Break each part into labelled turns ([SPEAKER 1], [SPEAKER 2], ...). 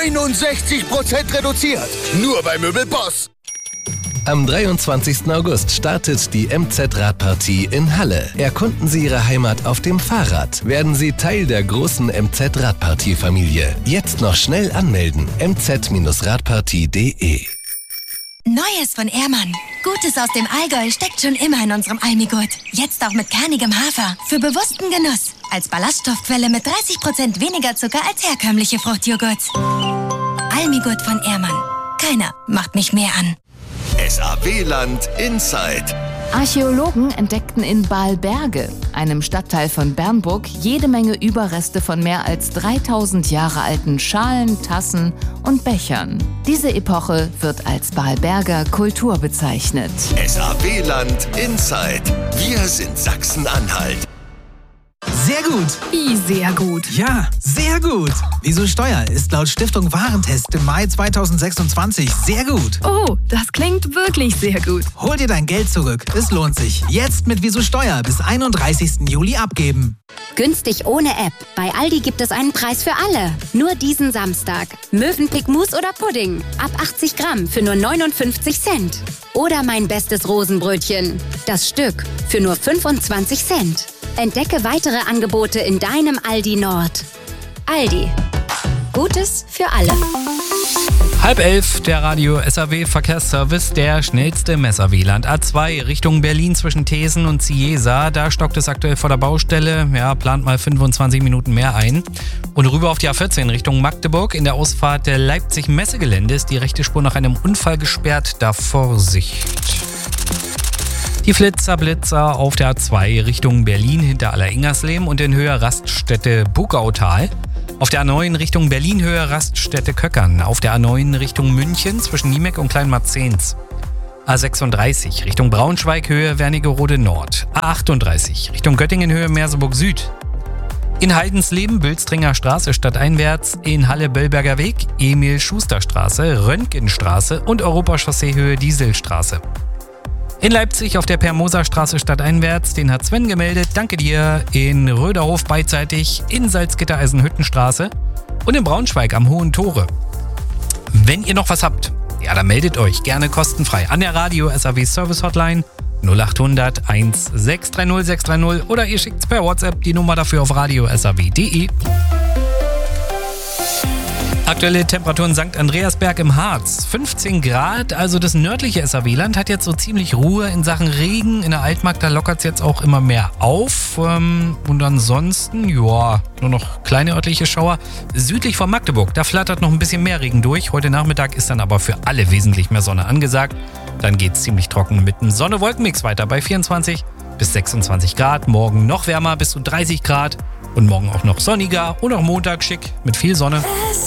[SPEAKER 1] 69% reduziert. Nur bei Möbelboss.
[SPEAKER 2] Am 23. August startet die MZ-Radpartie in Halle. Erkunden Sie Ihre Heimat auf dem Fahrrad. Werden Sie Teil der großen MZ-Radpartie-Familie. Jetzt noch schnell anmelden. mz-radpartie.de.
[SPEAKER 3] Neues von Ehrmann. Gutes aus dem Allgäu steckt schon immer in unserem Almigurt. Jetzt auch mit kernigem Hafer. Für bewussten Genuss. Als Ballaststoffquelle mit 30% weniger Zucker als herkömmliche Fruchtjoghurts. Almigurt von Ehrmann. Keiner macht mich mehr an.
[SPEAKER 1] SAW-Land Inside.
[SPEAKER 4] Archäologen entdeckten in Balberge, einem Stadtteil von Bernburg, jede Menge Überreste von mehr als 3000 Jahre alten Schalen, Tassen und Bechern. Diese Epoche wird als Balberger Kultur bezeichnet.
[SPEAKER 1] SAW-Land Inside. Wir sind Sachsen-Anhalt.
[SPEAKER 5] Sehr gut.
[SPEAKER 6] Wie sehr gut?
[SPEAKER 5] Ja, sehr gut. Wieso Steuer ist laut Stiftung Warentest im Mai 2026 sehr gut.
[SPEAKER 6] Oh, das klingt wirklich sehr gut.
[SPEAKER 5] Hol dir dein Geld zurück. Es lohnt sich. Jetzt mit Wieso Steuer bis 31. Juli abgeben.
[SPEAKER 7] Günstig ohne App. Bei Aldi gibt es einen Preis für alle. Nur diesen Samstag. Mövenpick Mousse oder Pudding. Ab 80 Gramm für nur 59 Cent. Oder mein bestes Rosenbrötchen. Das Stück für nur 25 Cent. Entdecke weitere Angebote in deinem Aldi Nord. Aldi. Gutes für alle.
[SPEAKER 8] 10:30, der Radio SAW Verkehrsservice, der schnellste Messer-Wieland. A2 Richtung Berlin zwischen Thesen und Cieza. Da stockt es aktuell vor der Baustelle. Ja, plant mal 25 Minuten mehr ein. Und rüber auf die A14 Richtung Magdeburg. In der Ausfahrt der Leipzig-Messegelände ist die rechte Spur nach einem Unfall gesperrt. Da Vorsicht. Die Flitzer-Blitzer auf der A2 Richtung Berlin hinter Aller-Ingersleben und in Höhe Raststätte Bugautal. Auf der A9 Richtung Berlin Höhe Raststätte Köckern. Auf der A9 Richtung München zwischen Niemek und Kleinmarzens. A36 Richtung Braunschweig Höhe Wernigerode Nord. A38 Richtung Göttingen Höhe Merseburg Süd. In Heidensleben Bülstringer Straße stadteinwärts, in Halle-Böllberger Weg, Emil-Schuster-Straße, Röntgenstraße und Europachaussee Höhe Dieselstraße. In Leipzig auf der Per-Moser-Straße stadteinwärts, den hat Sven gemeldet, danke dir. In Röderhof beidseitig, in Salzgitter-Eisenhüttenstraße und in Braunschweig am Hohen Tore. Wenn ihr noch was habt, ja, dann meldet euch gerne kostenfrei an der Radio SAW Service Hotline 0800 1630 630 oder ihr schickt's per WhatsApp, die Nummer dafür auf radio.saw.de. Aktuelle Temperaturen St. Andreasberg im Harz. 15 Grad, also das nördliche SAW-Land hat jetzt so ziemlich Ruhe in Sachen Regen. In der Altmark, da lockert es jetzt auch immer mehr auf. Und ansonsten, ja, nur noch kleine örtliche Schauer. Südlich von Magdeburg, da flattert noch ein bisschen mehr Regen durch. Heute Nachmittag ist dann aber für alle wesentlich mehr Sonne angesagt. Dann geht es ziemlich trocken mit einem Sonne-Wolken-Mix weiter bei 24 bis 26 Grad. Morgen noch wärmer, bis zu 30 Grad. Und morgen auch noch sonniger und auch Montag schick mit viel Sonne.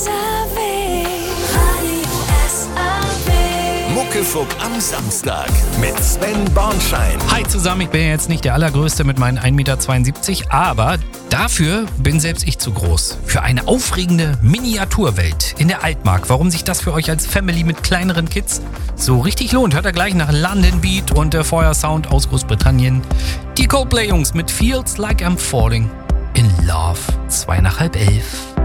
[SPEAKER 1] Muckefuck am Samstag mit Sven Bornschein.
[SPEAKER 8] Hi zusammen, ich bin ja jetzt nicht der Allergrößte mit meinen 1,72 Meter, aber dafür bin selbst ich zu groß. Für eine aufregende Miniaturwelt in der Altmark. Warum sich das für euch als Family mit kleineren Kids so richtig lohnt, hört ihr gleich nach London Beat und Feuersound aus Großbritannien. Die Coldplay-Jungs mit Feels Like I'm Falling in Love. 11:02.